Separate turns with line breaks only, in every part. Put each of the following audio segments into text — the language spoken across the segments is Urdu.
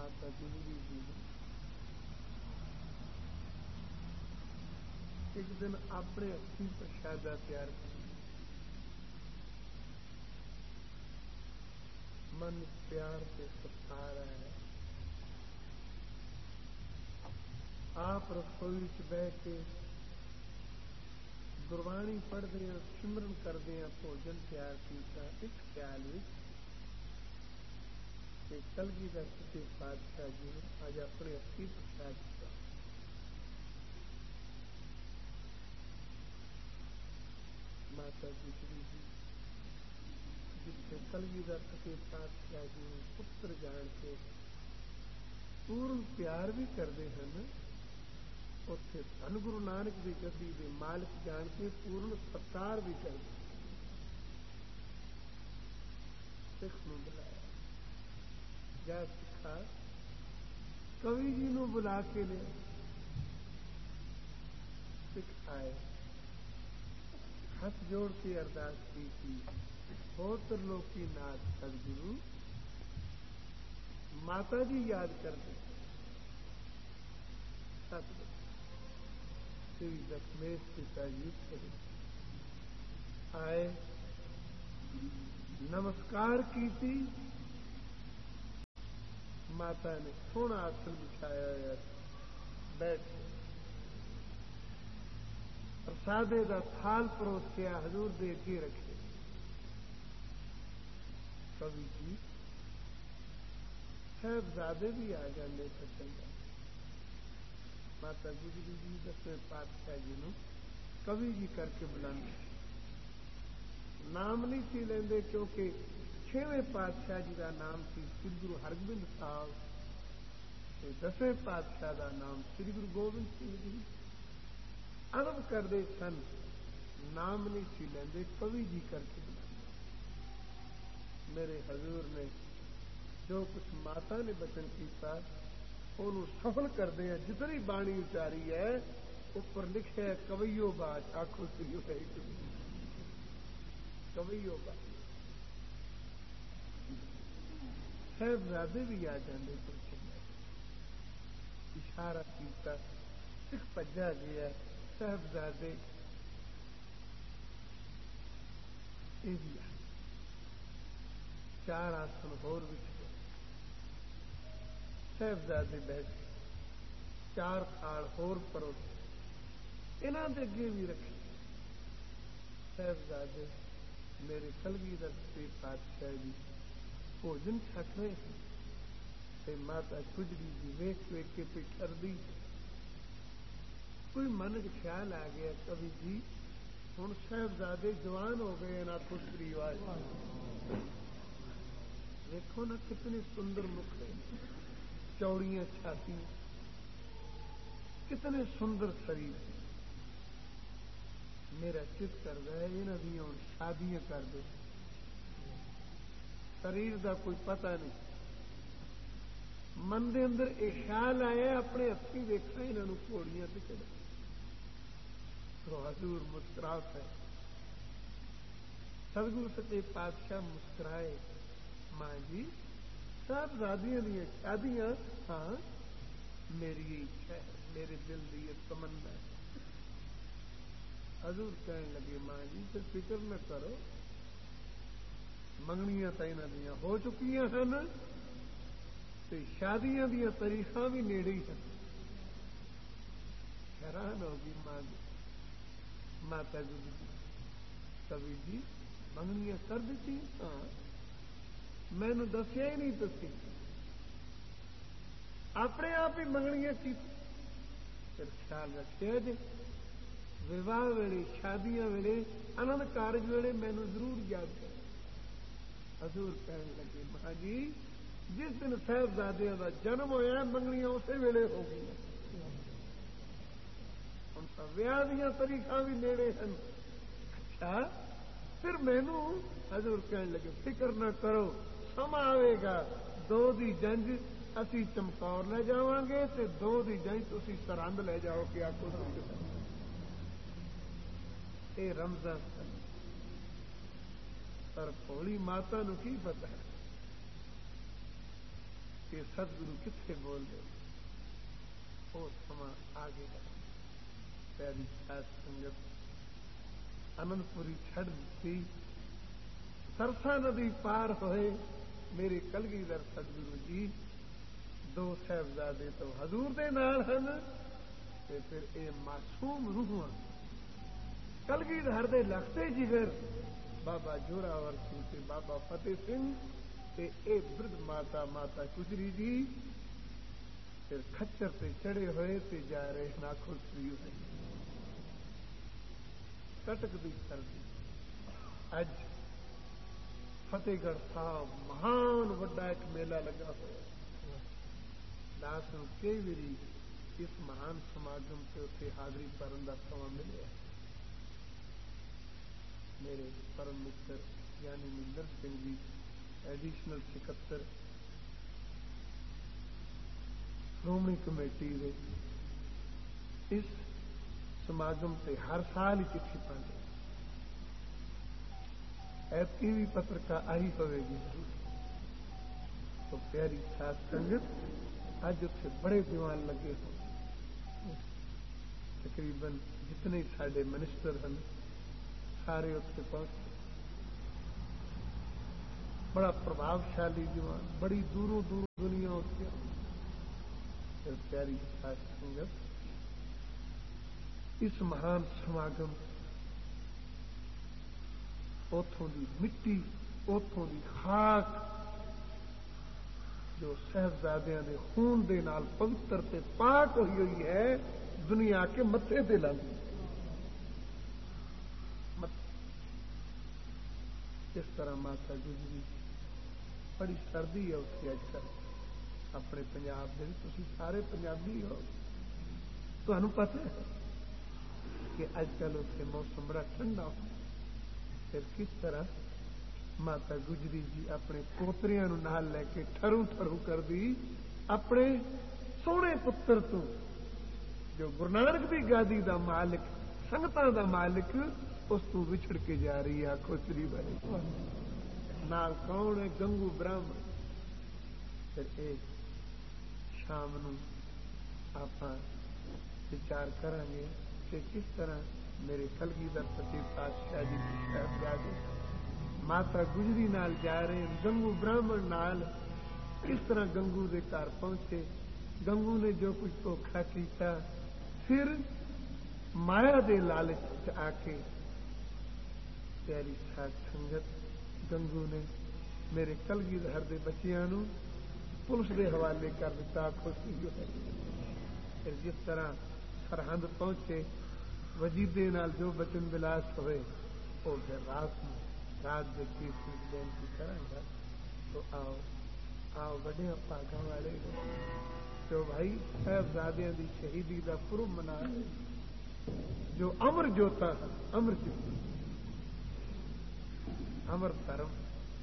ماتا گجری جی نے ایک دن اپنے ہاتھی پرشادہ تیار کیا، من پیار سے ستار ہے، آپ رسوئی چ بہ کے گروانی پڑھتے ہیں، سمرن کرتے ہیں، بوجن تیار کیا، اس خیال کہ کلگیدھر سچے پاتشاہ جی نے اج اپنے ہاتھی پرشاد کیا۔ ماتا گجری جی جتنے کلگیدھر سچے پاتشاہ جی نے پتر جان کے پورن پیار بھی کرتے ہیں، اتے دھن گرو نانک کی گدی کے مالک جان کے پورن ستار بھی کرتے، سکھ نو بلایا، جا سکھا کبھی جی نو بلا کے لیا، سکھ آئے، ہاتھ جوڑ کے ارداس کی ہو ترلوکی ناتھ سدگرو، ماتا جی یاد کرتے ستگرو شری دشمیش پتا جی آئے، نمسکار کی تھی، ماتا نے سونا آسن بچھایا ہوا بیٹھ پرسادے کا تھال پروس کے حضور دے کے رکھے، کبھی جی صاحبزادے بھی آ جاندے سچنگا، ماتا گجری جی 10ویں پاتشاہ جی نو کبھی جی کر کے بلانے، نام نہیں سی لیندے کیونکہ 6ویں پاتشاہ جی کا نام سی سری گرو ہرگوبند صاحب، 10ویں پاتشاہ کا نام سری گرو گوبند سنگھ جی، ادب کرتے سن، نام نہیں سی لیندے، کبھی جی کر کے بلانے۔ میرے حضور نے جو کچھ ماتا نے بچن کیتا انہوں سفل کرتے ہیں، جتنی بانی اچاری ہے اوپر لکھے ہے کویو بات، آخو سی کویو بات، صاحبزادے بھی آ جاندے تو چنگا، اشارہ کیتا سکھ پجا گیا، صاحبزادے یہ بھی آ 4 آسن ہور بچ گئے، صاحبزادے بیٹھے، 4 تھال ہور پروسے، انہاں دے اگے بھی رکھے، صاحبزادے میرے کلگیدھر سچے پاتشاہ جی بوجن چھک رہے ہیں، تے ماتا گجری جی ویکھ ویکھ کے پہ ٹردی، کوئی من چ خیال آ گیا کبھی جی ہن صاحبزادے جوان ہو گئے نا، خسری واج دیکھو نا کتنے سندر مکھ ہیں، چوڑیاں چھاتیاں، کتنے سندر شریر، میرا چت کرتا ہے یہاں دیا ہوں شادیاں کر دو، شریر دا کوئی پتہ نہیں، من دے اندر یہ خیال آیا اپنے ہاتھی دیکھا یہاں گھوڑیاں سے چڑھا، تو حضور مسکرا پے، سدگرو سچے پاتشاہ مسکرائے، ماں جی صاحبزادیاں دیا شادیاں، ہاں میری یہ اچھا ہے، میرے دل کی یہ تمنا ہے۔ حضور کہنے لگے ماں جی پھر فکر نہ کرو، منگنیاں تو یہاں دیا ہو چکی ہیں، شادیاں دیا تاریخ بھی نیڑے ہی ہیں۔ حیران ہوگی ماں جی، ماتا جی کبھی جی منگنیاں کر دیتی، ہاں مینو دسیا ہی نہیں، تھی اپنے آپ ہی منگنیاں کی، پھر خیال رکھے جی وواہ ویلے، شادیاں ویلے، آنند کارج ویلے مینو ضرور یاد کر۔ حضور کہنے لگے ماں جی جس دن صاحبزادیاں کا جنم ہوا منگنیاں اسی ویلے ہو گئی، ہوں تو ویاہ دیا تاریخ بھی نیڑے ہیں۔ اچھا پھر مینو حضور کہنے لگے فکر نہ کرو، سما آئے گا، 2 دی جنج اسی چمکور لے جاواں گے تے 2 دی جنج تسی سرہند لے جاؤ کہ آکو اے رمضان سن، پر بھولی ماتا نو کی پتا ہے، کہ ستگرو کتنے بول رہے وہ سما آگے پیاری ساتھ سنگت آنند پوری چھڑ دیتی سرسا ندی پار ہوئے میرے کلگیدھر ستگرو جی دو صاحبزادے تو حضور دے نال ہن تے پھر اے معصوم روحاں کلگیدھر دے لختے جگر بابا جوراور سنگھ تے بابا فتح سنگھ تے اے برد ماتا ماتا گجری جی پھر کھچر تے چڑھے ہوئے تے جا رہے ناکھو سری ہوئے کٹک دی سردی اج فتح گڑھ صاحب مہان وڈا ایک میلہ لگا ہوا دس نو کئی واری اس مہان سماگم سے اتنے حاضری کرنے کا سما ملے میرے پرم متر یعنی مندر سنگھ جی ایڈیشنل سکتر شرومنی کمیٹی دے اس سماگم سے ہر سال ہی چٹھی پاتے ایتکی بھی پترکا آئی ہوئے گی تو پیاری ساتھ سنگت اج اتنے بڑے دیوان لگے ہو تقریباً جتنے سارے منسٹر ہیں سارے اتنے پہنچے بڑا پربھاوشالی دیوان بڑی دوروں دور دنیا ہوتی ہے پھر پیاری ساتھ سنگت اس مہان سماگم اتوں دی مٹی اتوں دی خاک جو صاحبزادیاں دے خون دے نال پوتر تے پاک ہوئی ہوئی ہے دنیا کے متھے تے لگ اس طرح ماتا گجری بڑی سردی ہے اتنی اج کل اپنے پنجاب دے تسی سارے پنجابی ہو تمہیں پتہ ہے کہ اج کل اتنے موسم بڑا ٹھنڈا ہو پھر کس طرح ماتا گجری جی اپنے پوتریاں نو نال لے کے ٹھرو ٹھرو کر دی اپنے سونے پتر تو جو گرو نانک دی گادی دا مالک سنگتاں دا مالک اس تو وچھڑ کے جا رہی ہے آخو سری بھائی نال کون ہے گنگو براہمن پھر اے شام نو آپ وچار کریں گے کہ کس طرح میرے کلگیدھر فتح پاتشاہ جی کی صاحبزادے ماتا گجری نال جا رہے ہیں گنگو براہمن نال کس طرح گنگو دے گھر پہنچے گنگو نے جو کچھ دھوکھا کیتا پھر مایا دے لالچ آ کے پیاری ساتھ سنگت گنگو نے میرے کلگیدھر دے بچیاں نو پولیس دے حوالے کر دیتا خوشی جو ہے پھر جس طرح سرحد پہنچے وجیدے نال جو بچن بلاس ہوئے وہ پھر رات کے چیف بینتی کریں گا تو آؤ آؤ بڑے پاگاں والے جو بھائی صاحبزادیاں دی شہیدی دا پرو منا جو امر جوتا امر جوتا امر دھرم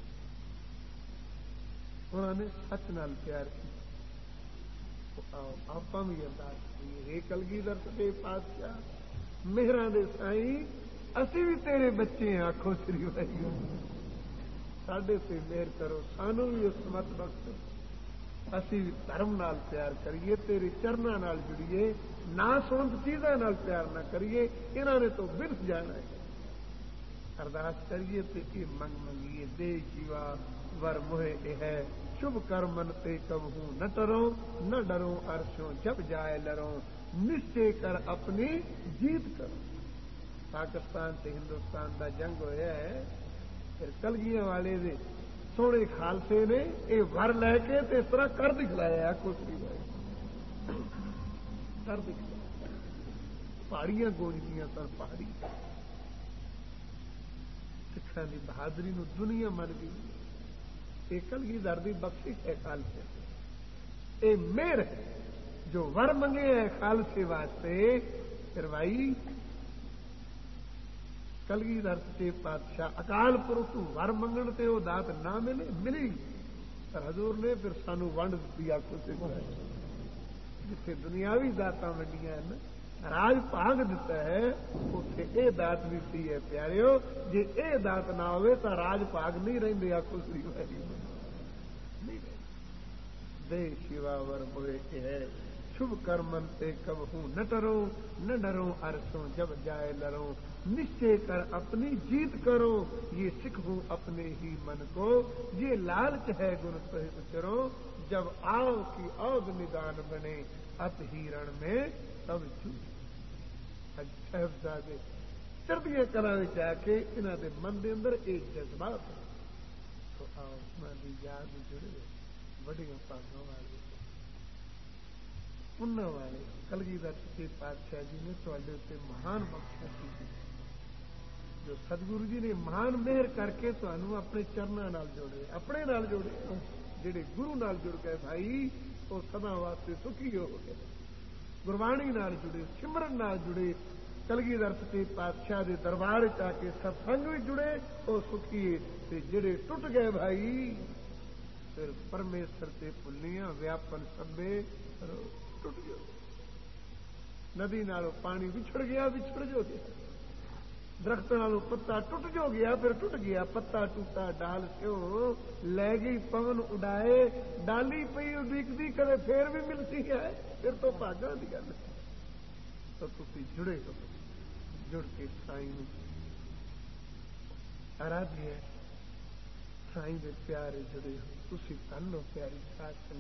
انہوں نے سچ نال پیار کیا آؤ آپ بھی ارداس کریے کلگیدھر فتح پاتشاہ مہراں دے سائیں اسی بھی تیرے بچے ہیں آخو سری بھائی ساڈے سے مہر کرو سانو بھی اس مت بخش اسی بھی دھرم نال پیار کریے تیرے چرنا نال جڑیے نہ سونت چیزاں نال پیار نہ کریے انہوں نے تو برس جانا ہے ارداس کریے تے یہ منگ منگیے دے جیوا ور موہے اے ہے شبھ کر من تے کب ہوں نہ ٹرو نہ ڈرو عرشوں جب جائے لڑو نشچے کر اپنی جیت کرو پاکستان تے ہندوستان دا جنگ ہویا ہے پھر کلگیاں والے دے سونے خالصے نے یہ ور لے کے تے اس طرح کر دکھلایا کوسری بھائی کر دکھلایا پہاڑیاں گونجدیاں سن پہاڑی سکھاں دی بہادری نو دنیا من گئی یہ کلگیدھر دی بخشش ہے خالصے اے مہر ہے جو ور منگے ہے خالصے واسطے پھر بھائی کلگیدھر فتح پاتشاہ اکال پورخ ور منگن تے وہ دات نہ ملے ملی پر حضور نے پھر سانو ونڈ دیتی آخو سے جتنے دنیاوی داتاں ونڈیاں ہیں راج پاگ دیتا ہے اتنے اے دات بھی سی ہے پیارو جی اے دات نہ ہوئے تو راج پاگ نہیں رہتے آخو سری نہیں दे शिवावर होए के है शुभ कर्मन ते कब हूँ न डरो न डरो अरसों जब जाए लरो निश्चय कर अपनी जीत करो ये सिखो अपने ही मन को ये लालच है गुण सहित चरो जब आओ की औद निदान बने अत हिरण में तब चूक साहबजादे चढ़दियां कलां विच आके इन्हां दे मन दे अंदर एक जज्बात है तो आओ उन्हां दी याद जुड़े वड्डियां भागां वाले उन्हां वाले कलगीधर सच्चे पातशाह जी ने तुहाडे उत्ते महान बख्शिश की जो सतगुरु जी ने महान मेहर करके तुहानू अपने चरनां नाल जोड़े अपने नाल जोड़े जिहड़े गुरु नाल जुड़ गए भाई वो सदा वास्ते सुखी हो गए गुरबाणी नाल जुड़े सिमरन नाल जुड़े कलगीधर सच्चे पातशाह के दरबार च आके सत्संग भी जुड़े वो सुखी ते जिहड़े टुट गए भाई फिर परमेश्वर से भुलियां व्यापन सबे टुट गए नदी नालों पानी विछड़ गया जो गया दरख्त नालों पत्ता टूट जो गया फिर टूट गया पत्ता टूटा डाल क्यों लै गई पवन उड़ाए डाली पई उड़ीकदी कदे फिर भी मिलती है फिर तो भागा की गल तो तुसी जुड़े हो जुड़ के साईं आराध्य साईं दे प्यारे जुड़े हो तुसी धन हो प्यारी साथ